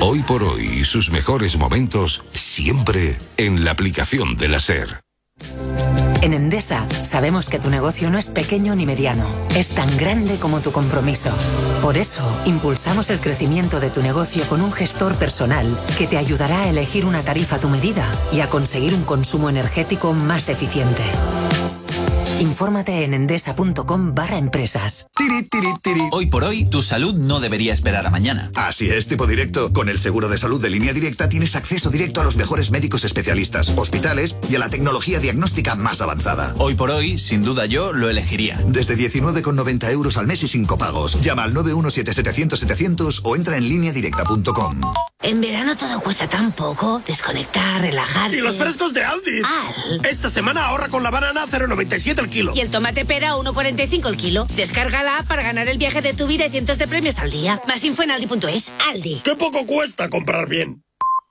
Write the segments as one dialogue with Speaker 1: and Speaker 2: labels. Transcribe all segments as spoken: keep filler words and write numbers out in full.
Speaker 1: Hoy por hoy y sus mejores momentos siempre en la aplicación de la SER.
Speaker 2: En Endesa sabemos que tu negocio no es pequeño ni mediano, es tan grande como tu compromiso. Por eso, impulsamos el crecimiento de tu negocio con un gestor personal que te ayudará a elegir una tarifa a tu medida y a conseguir un consumo energético más eficiente. Infórmate en endesa.com barra empresas.
Speaker 3: Tiri, tiri, tiri. Hoy por hoy, tu salud no debería esperar a mañana.
Speaker 4: Así es, tipo directo. Con el seguro de salud de Línea Directa tienes acceso directo a los mejores médicos especialistas, hospitales y a la tecnología diagnóstica más avanzada.
Speaker 3: Hoy por hoy, sin duda yo lo elegiría.
Speaker 4: Desde diecinueve con noventa euros al mes y sin copagos. Llama al nueve uno siete setecientos setecientos o entra en línea directa punto com.
Speaker 5: En verano todo cuesta tan poco. Desconectar, relajarse.
Speaker 6: Y los frescos de Aldi.
Speaker 5: Al.
Speaker 6: Esta semana ahorra con la banana a cero coma noventa y siete el kilo.
Speaker 5: Y el tomate pera a uno coma cuarenta y cinco el kilo. Descárgala para ganar el viaje de tu vida y cientos de premios al día. Más info en aldi punto es. Aldi.
Speaker 6: ¡Qué poco cuesta comprar bien!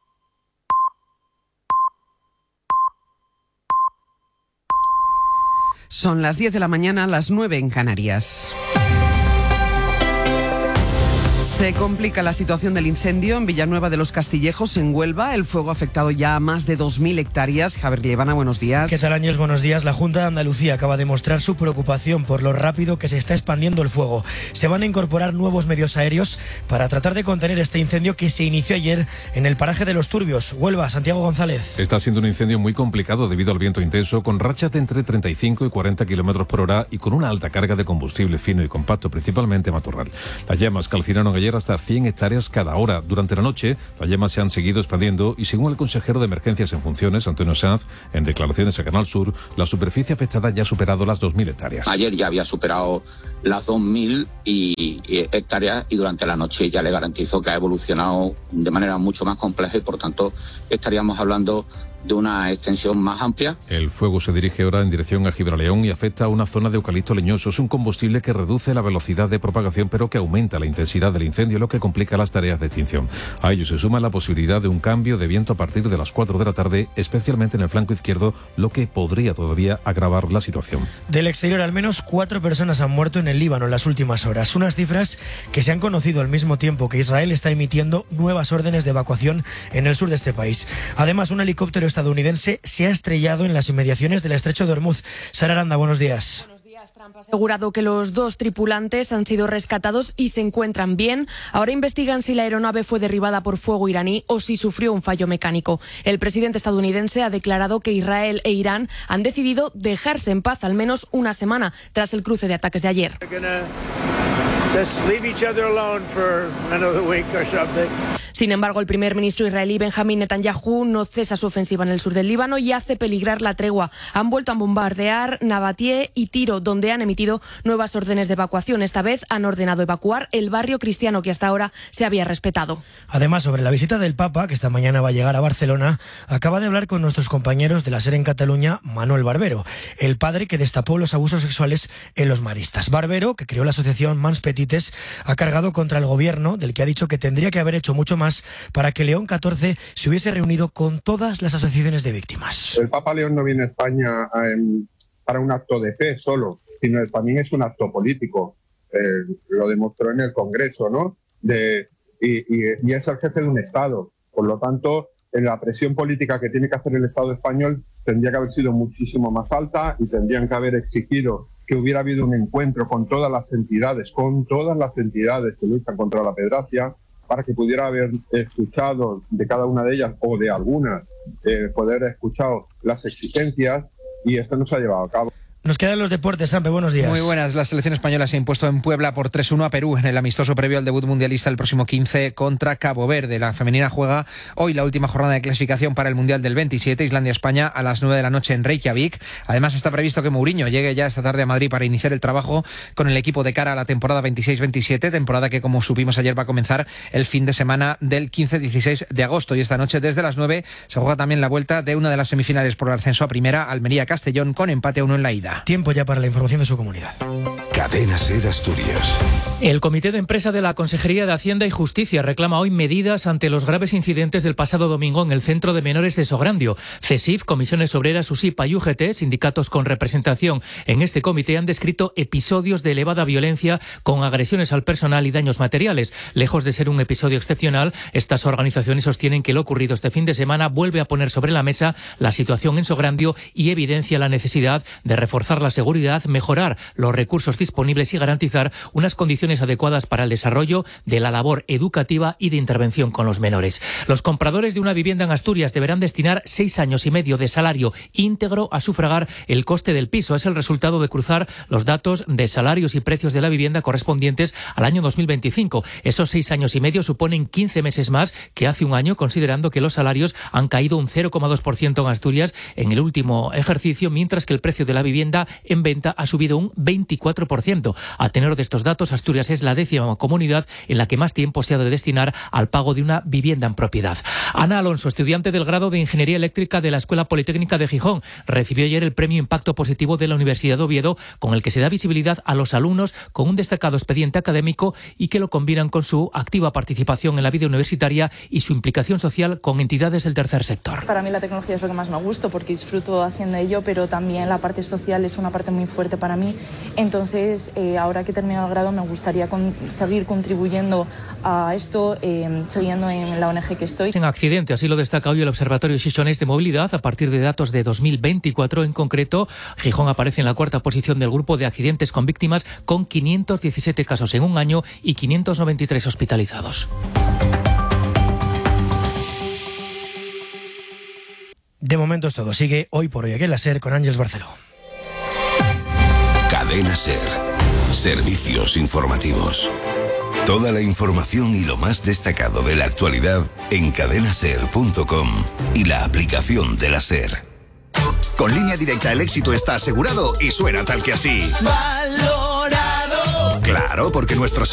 Speaker 7: Son las diez de la mañana, las nueve en Canarias. Se complica la situación del incendio en Villanueva de los Castillejos, en Huelva. El fuego ha afectado ya a más de dos mil hectáreas. Javier Liebana, buenos días.
Speaker 8: ¿Qué tal, Ángel? Buenos días. La Junta de Andalucía acaba de mostrar su preocupación por lo rápido que se está expandiendo el fuego. Se van a incorporar nuevos medios aéreos para tratar de contener este incendio que se inició ayer en el paraje de Los Turbios. Huelva, Santiago González.
Speaker 9: Está siendo un incendio muy complicado debido al viento intenso, con rachas de entre treinta y cinco y cuarenta kilómetros por hora y con una alta carga de combustible fino y compacto, principalmente matorral. Las llamas calcinaron ayer hasta cien hectáreas cada hora. Durante la noche, las llamas se han seguido expandiendo y, según el consejero de Emergencias en Funciones, Antonio Sanz, en declaraciones a Canal Sur, la superficie afectada ya ha superado las dos mil hectáreas.
Speaker 10: Ayer ya había superado las dos mil y, y hectáreas y durante la noche ya le garantizo que ha evolucionado de manera mucho más compleja y, por tanto, estaríamos hablando de una extensión más amplia.
Speaker 9: El fuego se dirige ahora en dirección a Gibraleón y afecta a una zona de eucalipto leñoso. Es un combustible que reduce la velocidad de propagación, pero que aumenta la intensidad del incendio, lo que complica las tareas de extinción. A ello se suma la posibilidad de un cambio de viento a partir de las cuatro de la tarde, especialmente en el flanco izquierdo, lo que podría todavía agravar la situación.
Speaker 8: Del exterior, al menos cuatro personas han muerto en el Líbano en las últimas horas. Unas cifras que se han conocido al mismo tiempo que Israel está emitiendo nuevas órdenes de evacuación en el sur de este país. Además, un helicóptero estadounidense se ha estrellado en las inmediaciones del estrecho de Hormuz. Sara Aranda, buenos días.
Speaker 11: Trump ha asegurado que los dos tripulantes han sido rescatados y se encuentran bien. Ahora investigan si la aeronave fue derribada por fuego iraní o si sufrió un fallo mecánico. El presidente estadounidense ha declarado que Israel e Irán han decidido dejarse en paz al menos una semana tras el cruce de ataques de ayer. Sin embargo, el primer ministro israelí Benjamín Netanyahu no cesa su ofensiva en el sur del Líbano y hace peligrar la tregua. Han vuelto a bombardear Nabatie y Tiro, donde han emitido nuevas órdenes de evacuación. Esta vez han ordenado evacuar el barrio cristiano que hasta ahora se había respetado.
Speaker 8: Además, sobre la visita del Papa, que esta mañana va a llegar a Barcelona, acaba de hablar con nuestros compañeros de la SER en Cataluña, Manuel Barbero, el padre que destapó los abusos sexuales en los maristas. Barbero, que creó la asociación Mans Petites, ha cargado contra el gobierno, del que ha dicho que tendría que haber hecho mucho más para que León catorce se hubiese reunido con todas las asociaciones de víctimas.
Speaker 12: El Papa León no viene a España eh, para un acto de fe solo, sino también es un acto político. Eh, lo demostró en el Congreso, ¿no? De, y, y, y es el jefe de un Estado. Por lo tanto, en la presión política que tiene que hacer el Estado español tendría que haber sido muchísimo más alta y tendrían que haber exigido que hubiera habido un encuentro con todas las entidades, con todas las entidades que luchan contra la pedracia, para que pudiera haber escuchado de cada una de ellas o de algunas, eh, poder haber escuchado las exigencias, y esto no se ha llevado a cabo.
Speaker 8: Nos quedan los deportes, Sampe, buenos días.
Speaker 13: Muy buenas. La selección española se ha impuesto en Puebla por tres uno a Perú en el amistoso previo al debut mundialista el próximo quince contra Cabo Verde. La femenina juega hoy la última jornada de clasificación para el Mundial del veintisiete, Islandia-España, a las nueve de la noche en Reykjavik. Además, está previsto que Mourinho llegue ya esta tarde a Madrid para iniciar el trabajo con el equipo de cara a la temporada veintiséis veintisiete, temporada que, como supimos ayer, va a comenzar el fin de semana del quince dieciséis de agosto. Y esta noche, desde las nueve, se juega también la vuelta de una de las semifinales por el ascenso a primera, Almería-Castellón, con empate a uno en la ida. Almeida.
Speaker 8: Tiempo ya para la información de su comunidad.
Speaker 1: Cadena Ser Asturias.
Speaker 14: El Comité de Empresa de la Consejería de Hacienda y Justicia reclama hoy medidas ante los graves incidentes del pasado domingo en el Centro de Menores de Sograndio. CESIF, Comisiones Obreras, USIPA y U G T, sindicatos con representación en este comité, han descrito episodios de elevada violencia con agresiones al personal y daños materiales. Lejos de ser un episodio excepcional, estas organizaciones sostienen que lo ocurrido este fin de semana vuelve a poner sobre la mesa la situación en Sograndio y evidencia la necesidad de reforzar la seguridad, mejorar los recursos disponibles y garantizar unas condiciones adecuadas para el desarrollo de la labor educativa y de intervención con los menores. Los compradores de una vivienda en Asturias deberán destinar seis años y medio de salario íntegro a sufragar el coste del piso. Es el resultado de cruzar los datos de salarios y precios de la vivienda correspondientes al año dos mil veinticinco. Esos seis años y medio suponen quince meses más que hace un año, considerando que los salarios han caído un cero coma dos por ciento en Asturias en el último ejercicio, mientras que el precio de la vivienda en venta ha subido un veinticuatro por ciento. A tenor de estos datos, Asturias es la décima comunidad en la que más tiempo se ha de destinar al pago de una vivienda en propiedad. Ana Alonso, estudiante del grado de Ingeniería Eléctrica de la Escuela Politécnica de Gijón, recibió ayer el Premio Impacto Positivo de la Universidad de Oviedo, con el que se da visibilidad a los alumnos con un destacado expediente académico y que lo combinan con su activa participación en la vida universitaria y su implicación social con entidades del tercer sector.
Speaker 15: Para mí la tecnología es lo que más me gusta porque disfruto haciendo ello, pero también la parte social es una parte muy fuerte para mí. Entonces, eh, ahora que he terminado el grado, me gustaría con, seguir contribuyendo a esto, eh, siguiendo en la O N G que estoy.
Speaker 14: En accidente, así lo destaca hoy el Observatorio Xixonés de Movilidad. A partir de datos de dos mil veinticuatro, en concreto, Gijón aparece en la cuarta posición del grupo de accidentes con víctimas, con quinientos diecisiete casos en un año y quinientos noventa y tres hospitalizados.
Speaker 8: De momento es todo. Sigue Hoy por Hoy aquí en la SER con Ángeles Barceló.
Speaker 1: Cadena Ser. Servicios informativos. Toda la información y lo más destacado de la actualidad en cadena ser punto com y la aplicación de la SER.
Speaker 4: Con Línea Directa el éxito está asegurado y suena tal que así.
Speaker 16: Valorado.
Speaker 4: Claro, porque nuestros